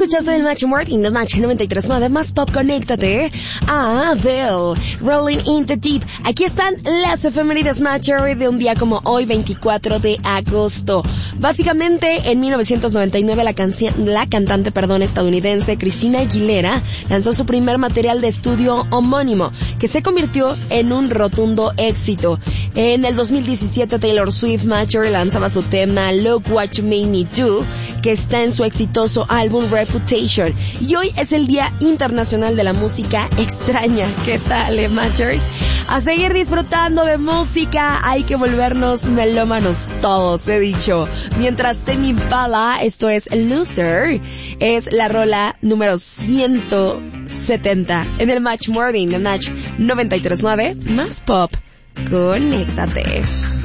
Escuchaste el Match Morning de Match 93.9, más pop, conéctate a Adele, Rolling in the Deep. Aquí están las efemérides Matcher de un día como hoy, 24 de agosto. Básicamente, en 1999 la cantante estadounidense Christina Aguilera lanzó su primer material de estudio homónimo, que se convirtió en un rotundo éxito. En el 2017 Taylor Swift Matcher lanzaba su tema Look What You Made Me Do, que está en su exitoso álbum Reputation. Y hoy es el Día Internacional de la Música Extraña. ¿Qué tal, Matchers? A seguir disfrutando de música, hay que volvernos melómanos todos, he dicho. Mientras Tame Impala, esto es Loser, es la rola número 170 en el Match Morning de Match 93.9, más pop. Conéctate.